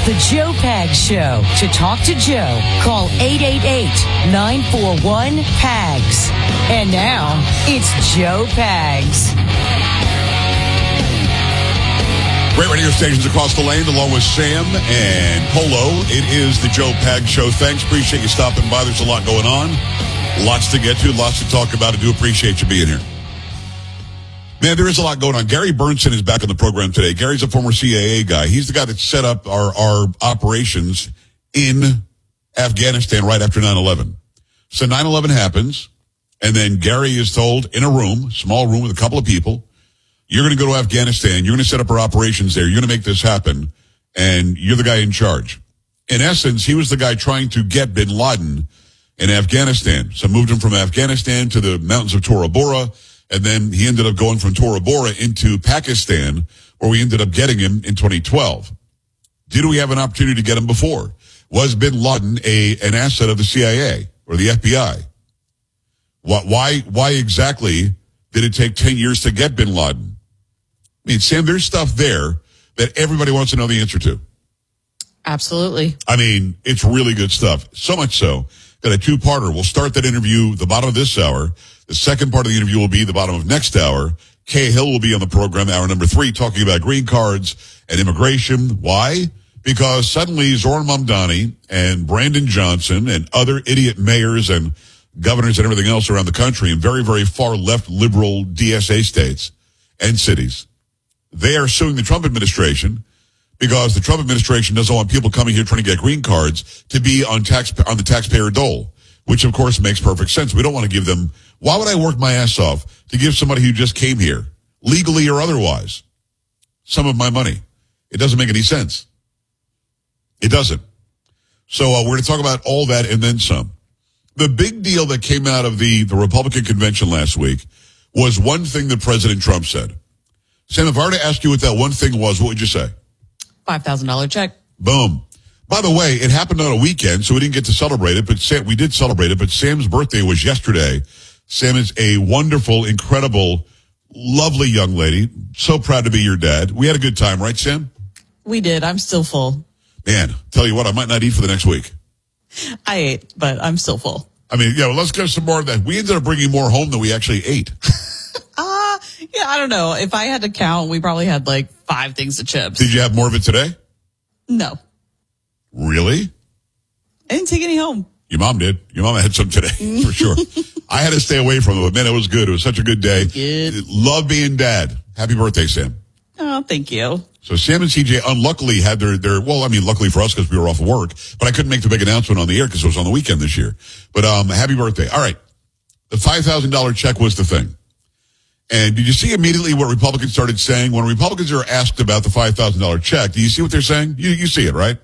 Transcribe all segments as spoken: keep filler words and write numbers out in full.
The Joe Pags Show. To talk to Joe, call eight eight eight, nine four one, P A G S. And now, it's Joe Pags. Great radio stations across the lane, along with Sam and Polo. It is the Joe Pags Show. Thanks. Appreciate you stopping by. There's a lot going on. Lots to get to, lots to talk about. I do appreciate you being here. Man, there is a lot going on. Gary Bernsen is back on the program today. Gary's a former C I A guy. He's the guy that set up our, our operations in Afghanistan right after nine eleven. So nine eleven happens, and then Gary is told in a room, small room with a couple of people, you're going to go to Afghanistan. You're going to set up our operations there. You're going to make this happen, and you're the guy in charge. In essence, he was the guy trying to get bin Laden in Afghanistan. So moved him from Afghanistan to the mountains of Tora Bora. And then he ended up going from Tora Bora into Pakistan, where we ended up getting him in twenty twelve. Did we have an opportunity to get him before? Was bin Laden a, an asset of the C I A or the F B I? Why, why, why exactly did it take ten years to get bin Laden? I mean, Sam, there's stuff there that everybody wants to know the answer to. Absolutely. I mean, it's really good stuff. So much so that a two-parter. We'll start that interview the bottom of this hour. The second part of the interview will be the bottom of next hour. Kay Hill will be on the program, hour number three, talking about green cards and immigration. Why? Because suddenly Zoran Mamdani and Brandon Johnson and other idiot mayors and governors and everything else around the country in very, very far left liberal D S A states and cities, they are suing the Trump administration because the Trump administration doesn't want people coming here trying to get green cards to be on tax on the taxpayer dole, which of course makes perfect sense. We don't want to give them. Why would I work my ass off to give somebody who just came here, legally or otherwise, some of my money? It doesn't make any sense. It doesn't. So uh, we're going to talk about all that and then some. The big deal that came out of the, the Republican convention last week was one thing that President Trump said. Sam, if I were to ask you what that one thing was, what would you say? five thousand dollars check. Boom. By the way, it happened on a weekend, so we didn't get to celebrate it, but Sam, we did celebrate it, but Sam's birthday was yesterday. Sam is a wonderful, incredible, lovely young lady. So proud to be your dad. We had a good time, right, Sam? We did. I'm still full. Man, tell you what, I might not eat for the next week. I ate, but I'm still full. I mean, yeah, well, let's get some more of that. We ended up bringing more home than we actually ate. Uh, yeah, I don't know. If I had to count, we probably had like five things of chips. Did you have more of it today? No. Really? I didn't take any home. Your mom did. Your mom had some today, for sure. I had to stay away from it, but man, it was good. It was such a good day. Good. Love being dad. Happy birthday, Sam. Oh, thank you. So Sam and C J unluckily had their, their well, I mean, luckily for us because we were off of work, but I couldn't make the big announcement on the air because it was on the weekend this year. But um, happy birthday. All right. The five thousand dollars check was the thing. And did you see immediately what Republicans started saying? When Republicans are asked about the five thousand dollars check, do you see what they're saying? You, you see it, right?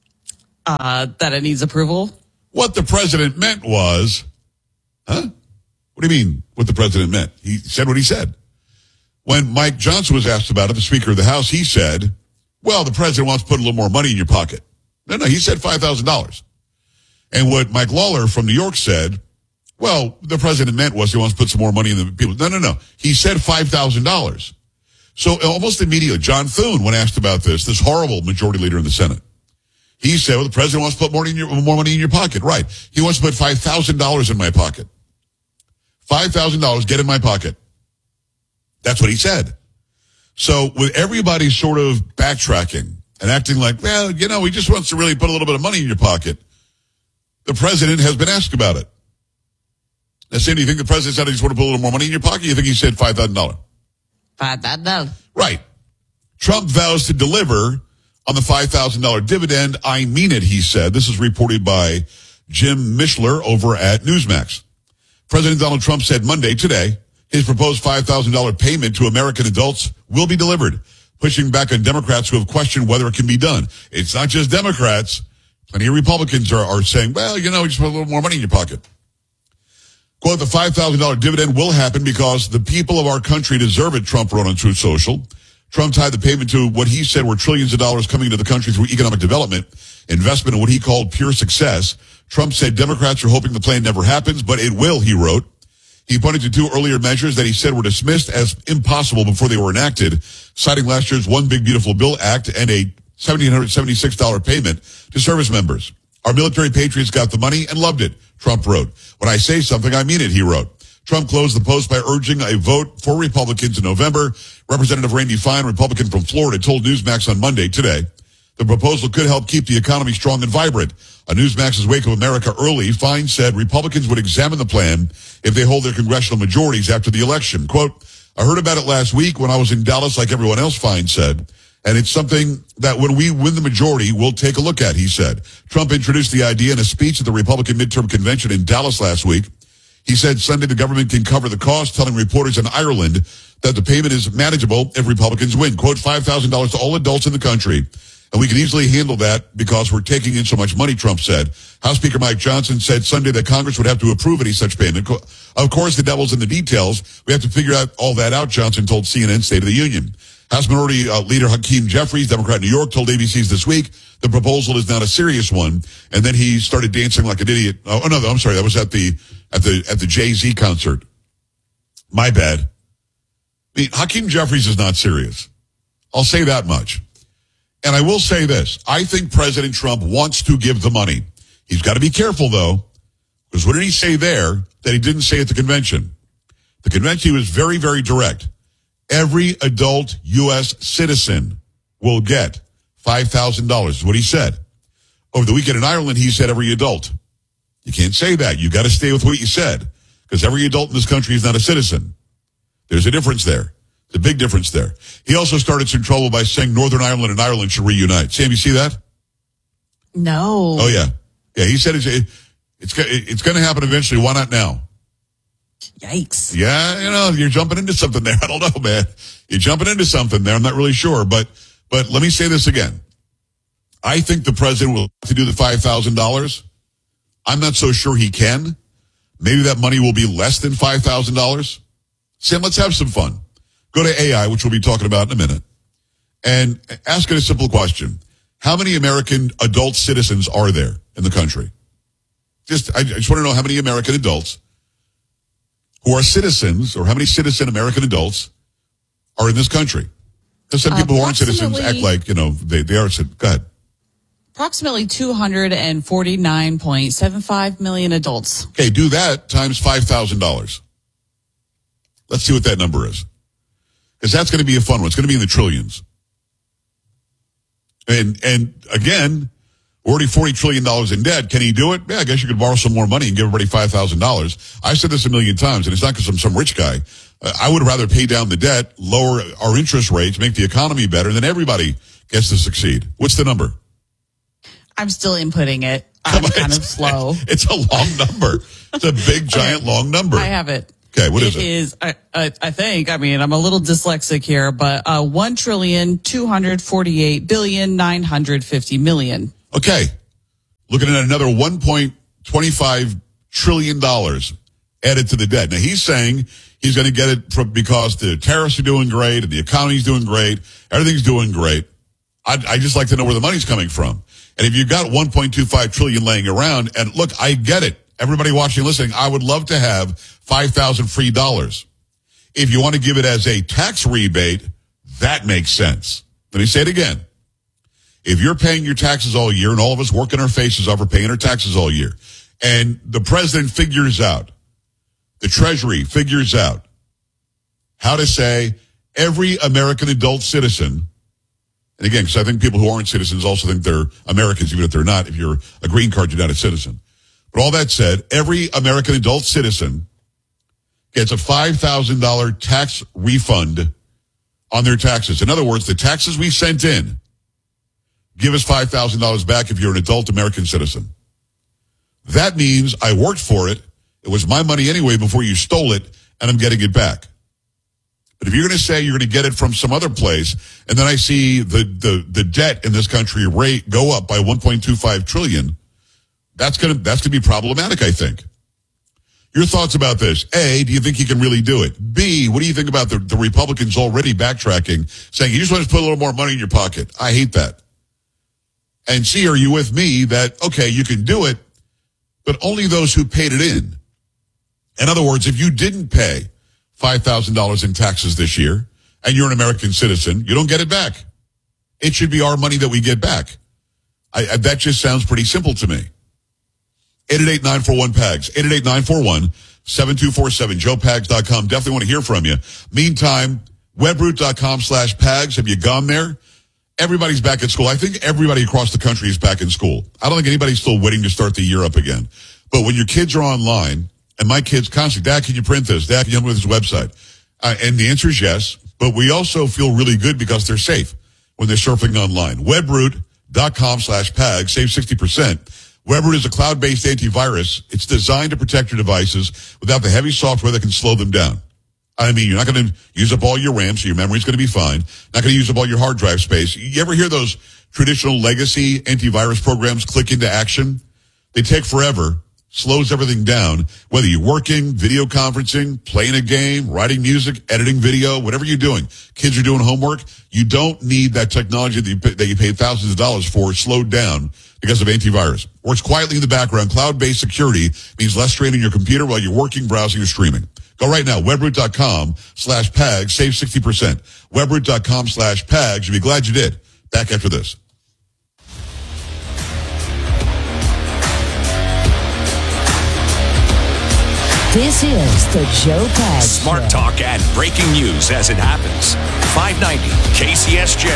Uh, that it needs approval? What the president meant was, huh? What do you mean what the president meant? He said what he said. When Mike Johnson was asked about it, the Speaker of the House, he said, well, the president wants to put a little more money in your pocket. No, no, he said five thousand dollars. And what Mike Lawler from New York said, well, the president meant was he wants to put some more money in the people. No, no, no. He said five thousand dollars. So almost immediately, John Thune, when asked about this, this horrible majority leader in the Senate, he said, well, the president wants to put more, in your, more money in your pocket. Right. He wants to put five thousand dollars in my pocket. five thousand dollars, get in my pocket. That's what he said. So with everybody sort of backtracking and acting like, well, you know, he just wants to really put a little bit of money in your pocket, the president has been asked about it. Now, Sam, do you think the president said he just want to put a little more money in your pocket? You think he said five thousand dollars? five thousand dollars. Right. Trump vows to deliver on the five thousand dollars dividend. I mean it, he said. This is reported by Jim Mishler over at Newsmax. President Donald Trump said Monday, today, his proposed five thousand dollars payment to American adults will be delivered, pushing back on Democrats who have questioned whether it can be done. It's not just Democrats. Plenty of Republicans are, are saying, well, you know, just put a little more money in your pocket. Quote, the five thousand dollars dividend will happen because the people of our country deserve it, Trump wrote on Truth Social. Trump tied the payment to what he said were trillions of dollars coming into the country through economic development, investment in what he called pure success. Trump said Democrats are hoping the plan never happens, but it will, he wrote. He pointed to two earlier measures that he said were dismissed as impossible before they were enacted, citing last year's One Big Beautiful Bill Act and a one thousand seven hundred seventy-six dollars payment to service members. Our military patriots got the money and loved it, Trump wrote. When I say something, I mean it, he wrote. Trump closed the post by urging a vote for Republicans in November. Representative Randy Fine, Republican from Florida, told Newsmax on Monday today the proposal could help keep the economy strong and vibrant. On Newsmax's Wake of America early, Fine said Republicans would examine the plan if they hold their congressional majorities after the election. Quote, I heard about it last week when I was in Dallas like everyone else, Fine said. And it's something that when we win the majority, we'll take a look at, he said. Trump introduced the idea in a speech at the Republican midterm convention in Dallas last week. He said Sunday the government can cover the cost, telling reporters in Ireland that the payment is manageable if Republicans win. Quote, five thousand dollars to all adults in the country. And we can easily handle that because we're taking in so much money, Trump said. House Speaker Mike Johnson said Sunday that Congress would have to approve any such payment. Of course, the devil's in the details. We have to figure out all that out, Johnson told C N N State of the Union. House Minority uh, Leader Hakeem Jeffries, Democrat in New York, told A B C's This Week the proposal is not a serious one. And then he started dancing like an idiot. Oh, no, I'm sorry. That was at the at the at the Jay-Z concert. My bad. I mean, Hakeem Jeffries is not serious. I'll say that much. And I will say this. I think President Trump wants to give the money. He's got to be careful, though, because what did he say there that he didn't say at the convention? The convention, he was very, very direct. Every adult U S citizen will get five thousand dollars, is what he said. Over the weekend in Ireland, he said every adult. You can't say that. You got to stay with what you said, because every adult in this country is not a citizen. There's a difference there. There's a big difference there. He also started some trouble by saying Northern Ireland and Ireland should reunite. Sam, you see that? No. Oh, yeah. Yeah, he said it's, it, it's, it's going to happen eventually. Why not now? Yikes. Yeah, you know, you're jumping into something there. I don't know, man. You're jumping into something there. I'm not really sure. But but let me say this again. I think the president will have to do the five thousand dollars. I'm not so sure he can. Maybe that money will be less than five thousand dollars. Sam, let's have some fun. Go to A I, which we'll be talking about in a minute, and ask it a simple question. How many American adult citizens are there in the country? Just, I just want to know how many American adults who are citizens, or how many citizen American adults are in this country. Because some people who aren't citizens act like, you know, they, they are. Go ahead. Approximately two hundred forty-nine point seven five million adults. Okay, do that times five thousand dollars. Let's see what that number is. Because that's going to be a fun one. It's going to be in the trillions. And, and again, we're already forty trillion dollars in debt. Can he do it? Yeah, I guess you could borrow some more money and give everybody five thousand dollars. I've said this a million times, and it's not because I'm some rich guy. Uh, I would rather pay down the debt, lower our interest rates, make the economy better, than everybody gets to succeed. What's the number? I'm still inputting it. I'm on, kind of slow. It's a long number. It's a big, giant, okay. long number. I have it. Okay, what is it? It is, I, I, I think, I mean, I'm a little dyslexic here, but uh, one trillion, two hundred forty-eight billion, nine hundred fifty million. Okay. Looking at another one point two five trillion dollars added to the debt. Now, he's saying he's going to get it from, because the tariffs are doing great and the economy's doing great. Everything's doing great. I'd, I just like to know where the money's coming from. And if you've got one point two five trillion dollars laying around, and look, I get it. Everybody watching, listening, I would love to have five thousand free dollars. If you want to give it as a tax rebate, that makes sense. Let me say it again. If you're paying your taxes all year, and all of us working our faces off for paying our taxes all year, and the president figures out, the Treasury figures out how to say every American adult citizen, and again, because I think people who aren't citizens also think they're Americans, even if they're not. If you're a green card, you're not a citizen. But all that said, every American adult citizen gets a five thousand dollars tax refund on their taxes. In other words, the taxes we sent in, give us five thousand dollars back if you're an adult American citizen. That means I worked for it. It was my money anyway before you stole it, and I'm getting it back. But if you're going to say you're going to get it from some other place, and then I see the, the, the debt in this country rate go up by one point two five trillion dollars, that's going to, that's going to be problematic, I think. Your thoughts about this? A, do you think he can really do it? B, what do you think about the, the Republicans already backtracking, saying you just want to put a little more money in your pocket? I hate that. And C, are you with me that, okay, you can do it, but only those who paid it in? In other words, if you didn't pay five thousand dollars in taxes this year, and you're an American citizen, you don't get it back. It should be our money that we get back. I, I, that just sounds pretty simple to me. eight eight eight, nine four one, P A G S. eight eight eight, nine four one, seven two four seven. joe pags dot com. Definitely want to hear from you. Meantime, webroot.com slash PAGS. Have you gone there? Everybody's back at school. I think everybody across the country is back in school. I don't think anybody's still waiting to start the year up again. But when your kids are online, and my kids constantly, Dad, can you print this? Dad, can you help me with this website? Uh, and the answer is yes. But we also feel really good because they're safe when they're surfing online. webroot.com slash PAGS. Save sixty percent. Webroot is a cloud-based antivirus. It's designed to protect your devices without the heavy software that can slow them down. I mean, you're not going to use up all your RAM, so your memory's going to be fine. Not going to use up all your hard drive space. You ever hear those traditional legacy antivirus programs click into action? They take forever, slows everything down. Whether you're working, video conferencing, playing a game, writing music, editing video, whatever you're doing, kids are doing homework, you don't need that technology that you, pay, that you pay thousands of dollars for slowed down because of antivirus. Works quietly in the background. Cloud-based security means less strain on your computer while you're working, browsing, or streaming. Go right now, webroot.com slash PAGS, save sixty percent. Webroot.com slash PAGS. You'll be glad you did. Back after this. This is the Joe Pags Smart Show. talk and breaking news as it happens. five ninety K C S J.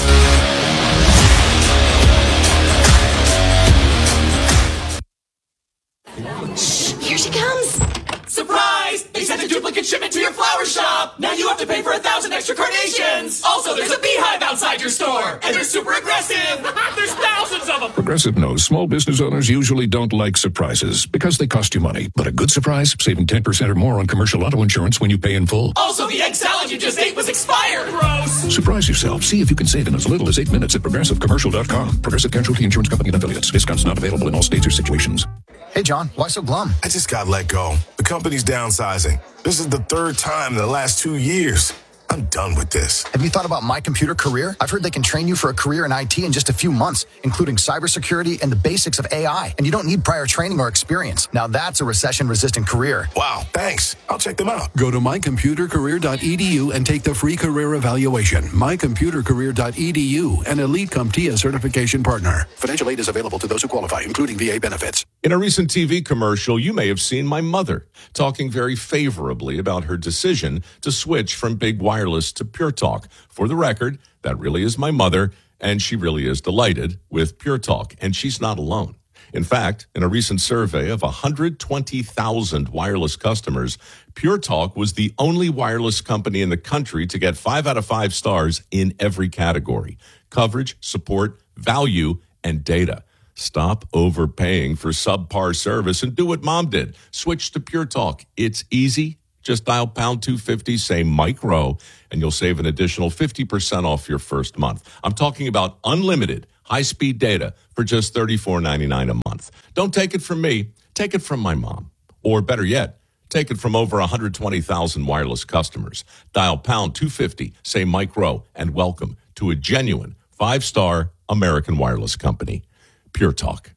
Here she comes! Surprise! They sent a duplicate shipment to your flower shop! Now you have to pay for a thousand extra carnations! Also, there's a beehive outside your store! And they're super aggressive! There's thousands of them! Progressive knows small business owners usually don't like surprises because they cost you money. But a good surprise, saving ten percent or more on commercial auto insurance when you pay in full. Also, the egg salad you just ate was expired! Gross! Surprise yourself. See if you can save in as little as eight minutes at progressive commercial dot com. Progressive Casualty Insurance Company and affiliates. Discounts not available in all states or situations. Hey, John, why so glum? I just got let go. The company's downsizing. This is the third time in the last two years. I'm done with this. Have you thought about My Computer Career? I've heard they can train you for a career in I T in just a few months, including cybersecurity and the basics of A I. And you don't need prior training or experience. Now that's a recession-resistant career. Wow, thanks. I'll check them out. Go to my computer career dot e d u and take the free career evaluation. my computer career dot e d u, an Elite CompTIA certification partner. Financial aid is available to those who qualify, including V A benefits. In a recent T V commercial, you may have seen my mother talking very favorably about her decision to switch from big wireless to Pure Talk. For the record, that really is my mother, and she really is delighted with Pure Talk, and she's not alone. In fact, in a recent survey of one hundred twenty thousand wireless customers, Pure Talk was the only wireless company in the country to get five out of five stars in every category: coverage, support, value, and data. Stop overpaying for subpar service and do what Mom did. Switch to Pure Talk. It's easy. Just dial pound two fifty, say Mike Rowe, and you'll save an additional fifty percent off your first month. I'm talking about unlimited high-speed data for just thirty-four ninety-nine a month. Don't take it from me. Take it from my mom. Or better yet, take it from over one hundred twenty thousand wireless customers. Dial pound two fifty, say Mike Rowe, and welcome to a genuine five-star American wireless company. Pure Talk.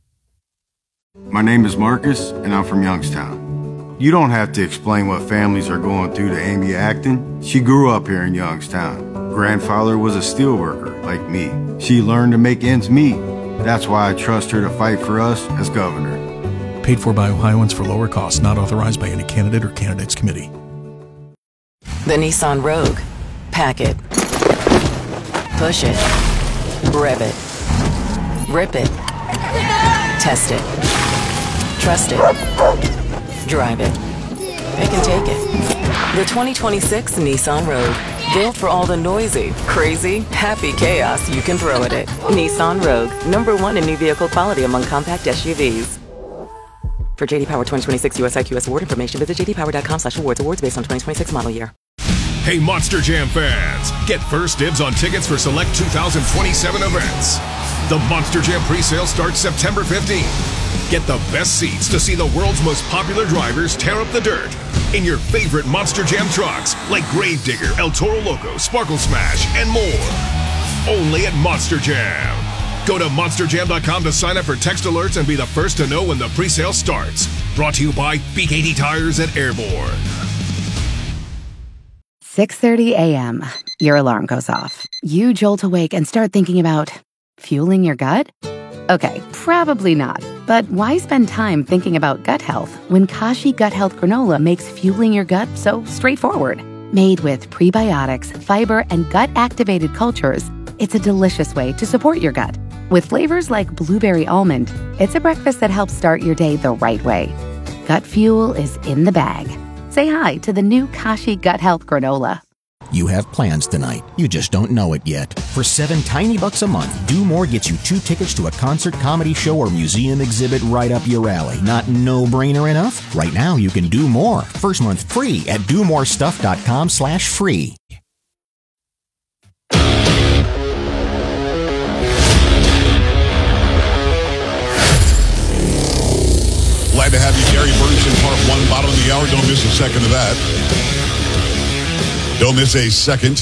My name is Marcus, and I'm from Youngstown. You don't have to explain what families are going through to Amy Acton. She grew up here in Youngstown. Grandfather was a steelworker, like me. She learned to make ends meet. That's why I trust her to fight for us as governor. Paid for by Ohioans for lower costs, not authorized by any candidate or candidates committee. The Nissan Rogue. Pack it. Push it. Rev it. Rip it. Test it. Trust it. Drive it. Pick and take it. The twenty twenty-six Nissan Rogue. Built for all the noisy, crazy, happy chaos you can throw at it. Nissan Rogue. Number one in new vehicle quality among compact S U Vs. For J D Power twenty twenty-six U S I Q S award information, visit j d power dot com slash awards. Awards based on twenty twenty-six model year. Hey, Monster Jam fans. Get first dibs on tickets for select two thousand twenty-seven events. The Monster Jam presale starts September fifteenth. Get the best seats to see the world's most popular drivers tear up the dirt in your favorite Monster Jam trucks like Gravedigger, El Toro Loco, Sparkle Smash, and more. Only at Monster Jam. Go to monster jam dot com to sign up for text alerts and be the first to know when the presale starts. Brought to you by B K T Tires at Airborne. six thirty a.m., your alarm goes off. You jolt awake and start thinking about fueling your gut? Okay, probably not. But why spend time thinking about gut health when Kashi Gut Health Granola makes fueling your gut so straightforward? Made with prebiotics, fiber, and gut-activated cultures, it's a delicious way to support your gut. With flavors like blueberry almond, it's a breakfast that helps start your day the right way. Gut fuel is in the bag. Say hi to the new Kashi Gut Health Granola. You have plans tonight. You just don't know it yet. For seven tiny bucks a month, Do More gets you two tickets to a concert, comedy show, or museum exhibit right up your alley. Not no-brainer enough? Right now, you can do more. First month free at do more stuff dot com slash free. Glad to have you, Gary Burnson, part one, bottom of the hour. Don't miss a second of that. Don't miss a second.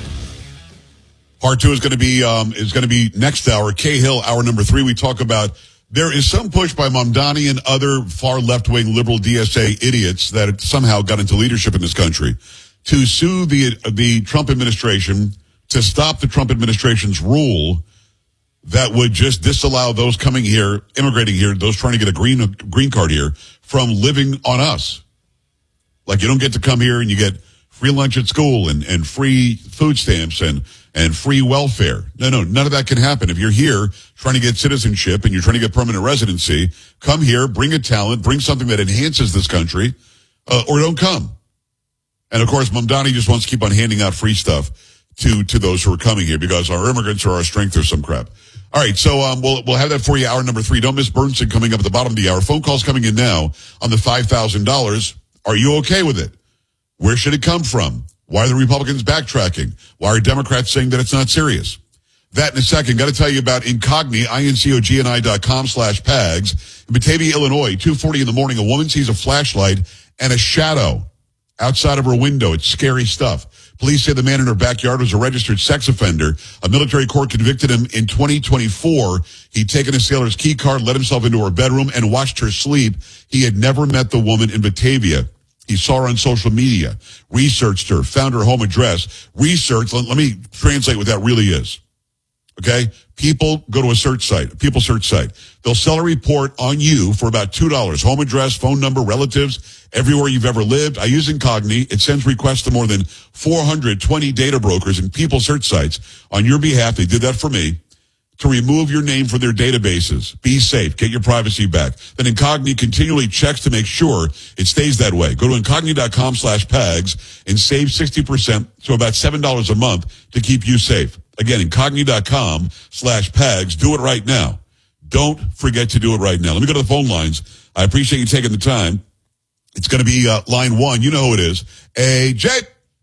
Part two is going to be um, is going to be next hour. Cahill, hour number three. We talk about there is some push by Mamdani and other far left wing liberal D S A idiots that somehow got into leadership in this country to sue the the Trump administration to stop the Trump administration's rule that would just disallow those coming here, immigrating here, those trying to get a green green card here, from living on us. Like, you don't get to come here and you get free lunch at school and, and free food stamps and, and free welfare. No, no, none of that can happen. If you're here trying to get citizenship and you're trying to get permanent residency, come here, bring a talent, bring something that enhances this country, uh, or don't come. And of course, Mamdani just wants to keep on handing out free stuff to, to those who are coming here because our immigrants are our strength or some crap. All right, so um, we'll we'll have that for you, hour number three. Don't miss Burnson coming up at the bottom of the hour. Phone calls coming in now on the five thousand dollars. Are you okay with it? Where should it come from? Why are the Republicans backtracking? Why are Democrats saying that it's not serious? That in a second. Got to tell you about Incogni, I-N-C-O-G-N-I dot com slash PAGS. In Batavia, Illinois, two forty in the morning, a woman sees a flashlight and a shadow outside of her window. It's scary stuff. Police say the man in her backyard was a registered sex offender. A military court convicted him in twenty twenty-four. He'd taken a sailor's key card, let himself into her bedroom, and watched her sleep. He had never met the woman in Batavia. He saw her on social media, researched her, found her home address, researched. Let, let me translate what that really is. Okay? People go to a search site, a people search site. They'll sell a report on you for about two dollars. Home address, phone number, relatives, everywhere you've ever lived. I use Incogni. It sends requests to more than four hundred twenty data brokers and people search sites on your behalf. They did that for me to remove your name from their databases. Be safe. Get your privacy back. Then Incogni continually checks to make sure it stays that way. Go to Incogni dot com slash PAGS and save sixty percent, so about seven dollars a month to keep you safe. Again, Incogni dot com slash PAGS. Do it right now. Don't forget to do it right now. Let me go to the phone lines. I appreciate you taking the time. It's going to be uh, line one. You know who it is. A J.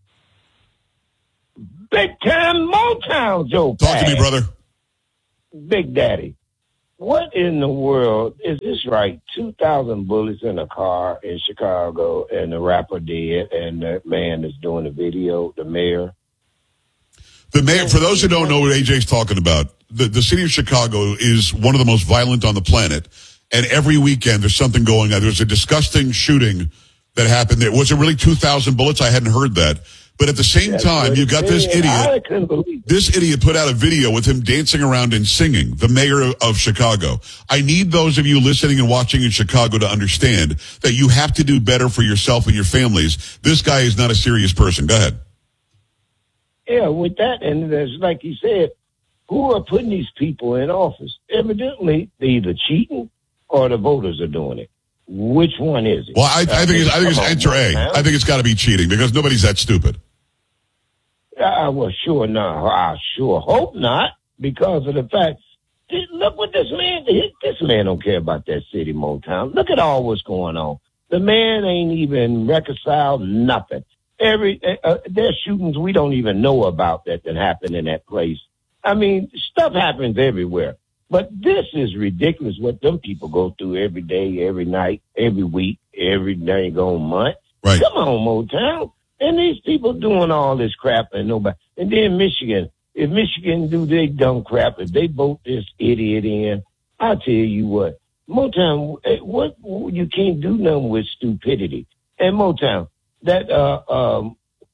Big time Motown, Joe. Talk to me, brother. Big Daddy. What in the world is this right? two thousand bullets in a car in Chicago and the rapper dead and the man that's doing the video, the mayor. The mayor, for those who don't know what A J's talking about, the, the city of Chicago is one of the most violent on the planet. And every weekend there's something going on. There's a disgusting shooting that happened there. Was it really two thousand bullets? I hadn't heard that. But at the same That's time, you've got this idiot. I couldn't believe it. This idiot put out a video with him dancing around and singing, the mayor of Chicago. I need those of you listening and watching in Chicago to understand that you have to do better for yourself and your families. This guy is not a serious person. Go ahead. Yeah, with that, and it's like you said, who are putting these people in office? Evidently, they're either cheating or the voters are doing it. Which one is it? Well, I, I think it's, I think it's answer A. I think it's got to be cheating because nobody's that stupid. Uh, well, sure not. I sure hope not, because of the fact. Look what this man. This man don't care about that city, Motown. Look at all what's going on. The man ain't even reconciled nothing. Every uh, there's shootings we don't even know about that that happened in that place. I mean, stuff happens everywhere. But this is ridiculous what them people go through every day, every night, every week, every dang on month. Right. Come on, Motown. And these people doing all this crap and nobody. And then Michigan, if Michigan do their dumb crap, if they vote this idiot in, I'll tell you what, Motown, what you can't do nothing with stupidity. And Motown, that uh um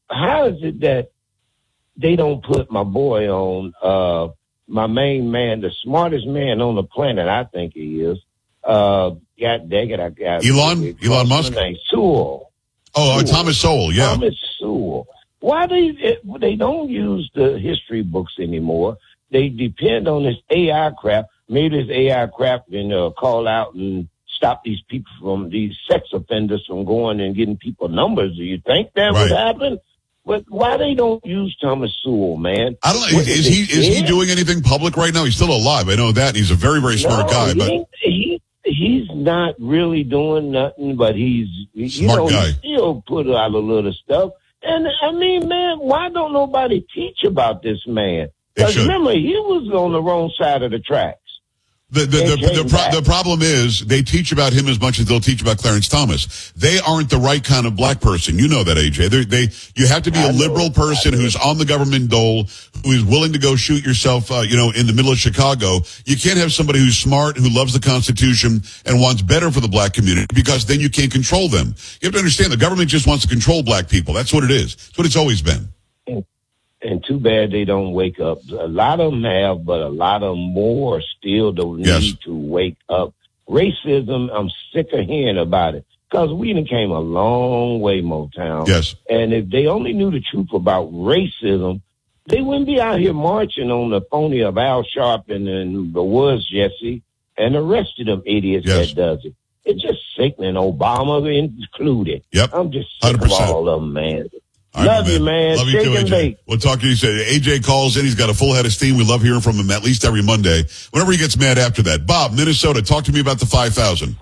how is it that they don't put my boy on, uh, my main man, the smartest man on the planet, I think he is. Uh, God dang it, I got Elon, Elon Musk? Name, Sewell. Oh, uh, Thomas Sowell, yeah. Thomas Sewell. Why they, they don't use the history books anymore? They depend on this A I crap. Maybe this A I crap can uh, call out and stop these people from, these sex offenders from going and getting people numbers. Do you think that right. would happen? But why they don't use Thomas Sewell, man? I don't know. Is, is he is he doing anything public right now? He's still alive. I know that. And he's a very, very smart no, guy. He, but he he's not really doing nothing, but he's, you smart know, guy. he still put out a little stuff. And, I mean, man, why don't nobody teach about this man? Because remember, he was on the wrong side of the tracks. The the the, the, pro- the problem is they teach about him as much as they'll teach about Clarence Thomas. They aren't the right kind of black person. You know that, A J. They're, they you have to be a liberal person who's on the government dole, who is willing to go shoot yourself, uh, you know, in the middle of Chicago. You can't have somebody who's smart, who loves the Constitution, and wants better for the black community, because then you can't control them. You have to understand the government just wants to control black people. That's what it is. That's what it's always been. And too bad they don't wake up. A lot of them have, but a lot of them more still don't need yes. to wake up. Racism, I'm sick of hearing about it. Because we done came a long way, Motown. Yes. And if they only knew the truth about racism, they wouldn't be out here marching on the phony of Al Sharpton and the Woods, Jesse, and the rest of them idiots yes. that does it. It's just sickening, Obama included. Yep. I'm just sick one hundred percent. of all of them, man. Right, love you, man. Love you too, A J. We'll talk to you soon. A J calls in. He's got a full head of steam. We love hearing from him at least every Monday. Whenever he gets mad after that. Bob, Minnesota, talk to me about the five thousand.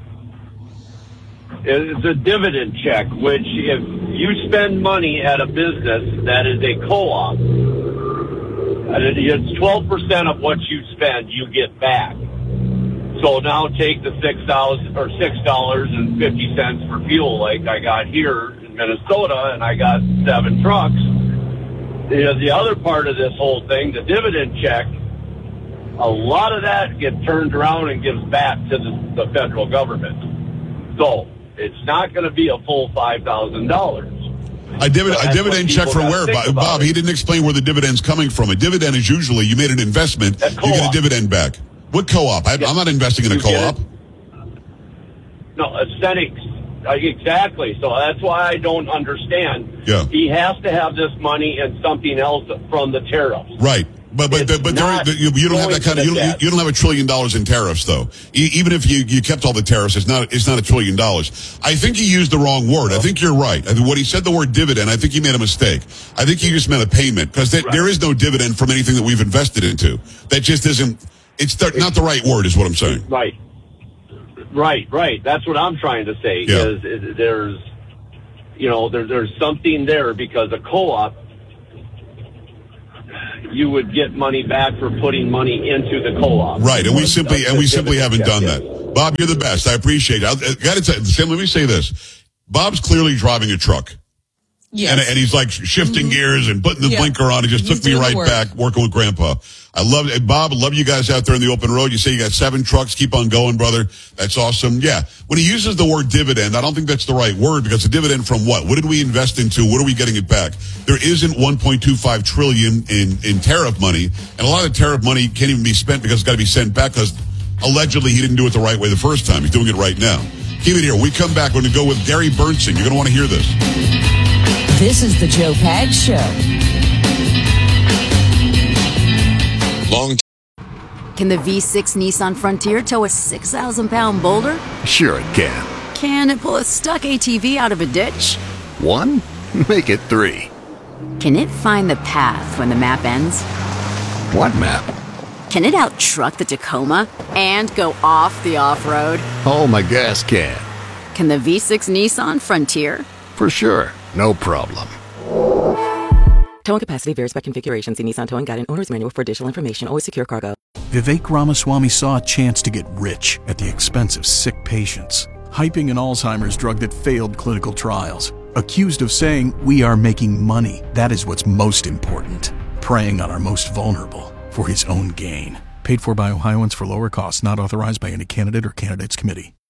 It's a dividend check, which if you spend money at a business that is a co-op, it's twelve percent of what you spend you get back. So now take the six dollars or six dollars and fifty cents for fuel like I got here in Minnesota, and I got seven trucks. The, the other part of this whole thing, the dividend check, a lot of that gets turned around and gives back to the, the federal government. So it's not going to be a full five thousand dollars. A, divid- a dividend check from where, Bob? Bob, he didn't explain where the dividend's coming from. A dividend is usually you made an investment, you get a dividend back. What co-op? I, I'm not investing in a co-op. No, aesthetics. Uh, exactly. So that's why I don't understand. Yeah. He has to have this money and something else from the tariffs. Right. But but but there, you, you don't have that kind of you don't, you don't have a trillion dollars in tariffs though. E- even if you, you kept all the tariffs, it's not it's not a trillion dollars. I think he used the wrong word. I think you're right. I think when he said the word dividend, I think he made a mistake. I think he just meant a payment, because th- right. there is no dividend from anything that we've invested into. That just isn't. It's th- not the right word, is what I'm saying. Right. Right. Right. That's what I'm trying to say. Yeah. Is, is there's you know there, there's something there, because a co-op, you would get money back for putting money into the co-op. Right, and we simply and we simply haven't done that. Bob, you're the best. I appreciate it. I, I got to say, Sam, let me say this: Bob's clearly driving a truck. Yes. And, and he's like shifting mm-hmm. gears and putting the yeah. blinker on. It just He's took me right back working with Grandpa. I love it. Bob, I love you guys out there in the open road. You say you got seven trucks. Keep on going, brother. That's awesome. Yeah. When he uses the word dividend, I don't think that's the right word, because a dividend from what? What did we invest into? What are we getting it back? There isn't one point two five trillion in, in tariff money. And a lot of the tariff money can't even be spent because it's got to be sent back, because allegedly he didn't do it the right way the first time. He's doing it right now. Keep it here. We come back. We're going to go with Gary Bernstein. You're going to want to hear this. This is the Joe Pags Show. Long. Can the V six Nissan Frontier tow a six thousand pound boulder? Sure it can. Can it pull a stuck A T V out of a ditch? One? Make it three. Can it find the path when the map ends? What map? Can it out-truck the Tacoma and go off the off-road? Oh, my gas can. Can the V six Nissan Frontier? For sure. No problem. Towing capacity varies by configuration. See Nissan Towing Guide and Owner's Manual for additional information. Always secure cargo. Vivek Ramaswamy saw a chance to get rich at the expense of sick patients, hyping an Alzheimer's drug that failed clinical trials. Accused of saying, "We are making money. That is what's most important." Preying on our most vulnerable for his own gain. Paid for by Ohioans for lower costs. Not authorized by any candidate or candidates committee.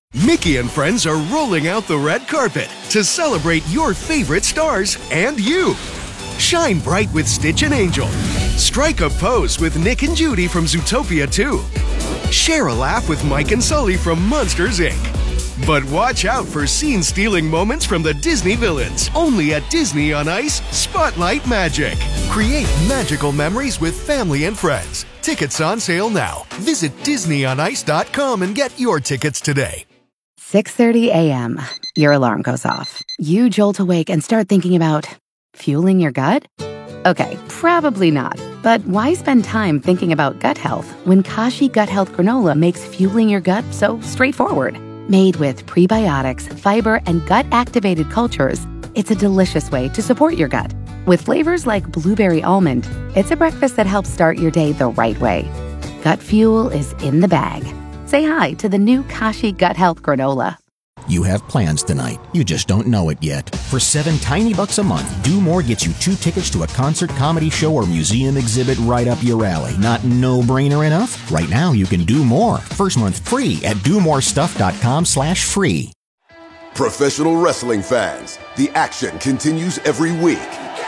Mickey and friends are rolling out the red carpet to celebrate your favorite stars and you. Shine bright with Stitch and Angel. Strike a pose with Nick and Judy from Zootopia two. Share a laugh with Mike and Sully from Monsters, Incorporated. But watch out for scene-stealing moments from the Disney villains. Only at Disney on Ice Spotlight Magic. Create magical memories with family and friends. Tickets on sale now. Visit disney on ice dot com and get your tickets today. six thirty a.m. Your alarm goes off. You jolt awake and start thinking about fueling your gut? Okay, probably not. But why spend time thinking about gut health when Kashi Gut Health Granola makes fueling your gut so straightforward? Made with prebiotics, fiber, and gut-activated cultures, it's a delicious way to support your gut. With flavors like blueberry almond, it's a breakfast that helps start your day the right way. Gut fuel is in the bag. Say hi to the new Kashi Gut Health Granola. You have plans tonight. You just don't know it yet. For seven tiny bucks a month, Do More gets you two tickets to a concert, comedy show, or museum exhibit right up your alley. Not no-brainer enough? Right now, you can do more. First month free at do more stuff dot com slash free. Professional wrestling fans, the action continues every week.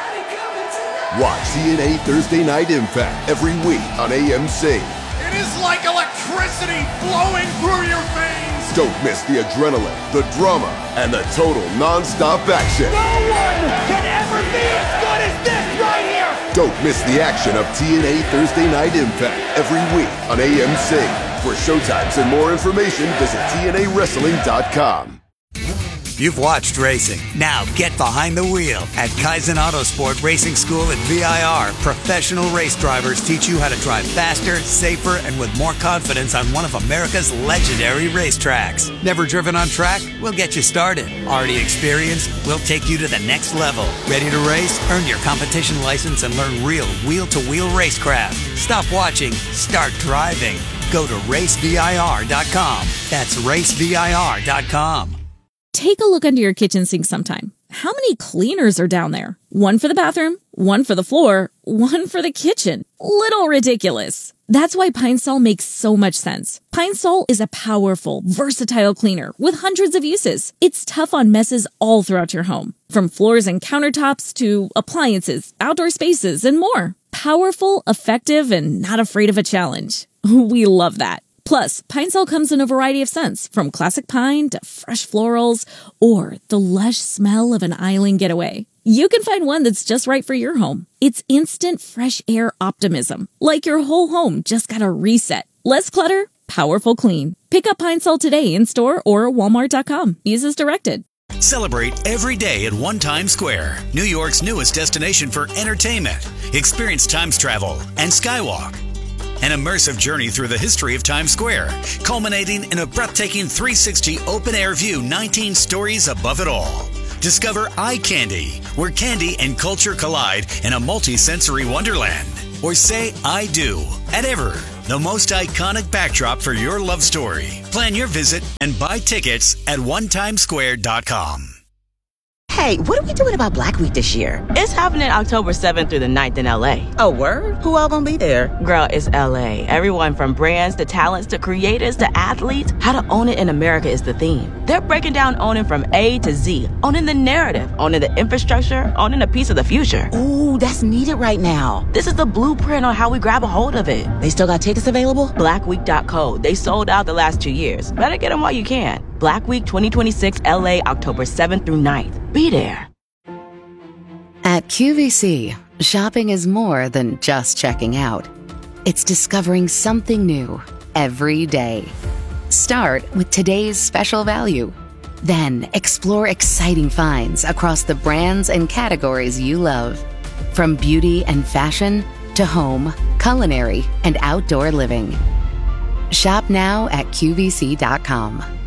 Watch T N A Thursday Night Impact every week on A M C. It is like electricity flowing through your veins. Don't miss the adrenaline, the drama, and the total non-stop action. No one can ever be as good as this right here. Don't miss the action of T N A Thursday Night Impact every week on A M C. For showtimes and more information, visit T N A wrestling dot com. You've watched racing. Now get behind the wheel. At Kaizen Autosport Racing School at V I R, professional race drivers teach you how to drive faster, safer, and with more confidence on one of America's legendary racetracks. Never driven on track? We'll get you started. Already experienced? We'll take you to the next level. Ready to race? Earn your competition license and learn real wheel-to-wheel racecraft. Stop watching. Start driving. Go to race V I R dot com. That's race V I R dot com. Take a look under your kitchen sink sometime. How many cleaners are down there? One for the bathroom, one for the floor, one for the kitchen. Little ridiculous. That's why Pine Sol makes so much sense. Pine Sol is a powerful, versatile cleaner with hundreds of uses. It's tough on messes all throughout your home, from floors and countertops to appliances, outdoor spaces, and more. Powerful, effective, and not afraid of a challenge. We love that. Plus, Pine Sol comes in a variety of scents, from classic pine to fresh florals or the lush smell of an island getaway. You can find one that's just right for your home. It's instant fresh air optimism, like your whole home just got a reset. Less clutter, powerful clean. Pick up Pine Sol today in store or walmart dot com. Use as directed. Celebrate every day at One Times Square, New York's newest destination for entertainment. Experience Times travel and Skywalk. An immersive journey through the history of Times Square, culminating in a breathtaking three sixty open-air view, nineteen stories above it all. Discover Eye Candy, where candy and culture collide in a multi-sensory wonderland. Or say I do at Ever, the most iconic backdrop for your love story. Plan your visit and buy tickets at one times square dot com. Hey, what are we doing about Black Week this year? It's happening October seventh through the ninth in L A. Oh, word? Who all gonna be there? Girl, it's L A. Everyone from brands to talents to creators to athletes. How to own it in America is the theme. They're breaking down owning from A to Z. Owning the narrative, owning the infrastructure, owning a piece of the future. Ooh, that's needed right now. This is the blueprint on how we grab a hold of it. They still got tickets available? black week dot co. They sold out the last two years. Better get them while you can. Black Week twenty twenty-six L A, October seventh through ninth. Be there. At Q V C, shopping is more than just checking out. It's discovering something new every day. Start with today's special value. Then explore exciting finds across the brands and categories you love. From beauty and fashion to home, culinary, and outdoor living. Shop now at Q V C dot com.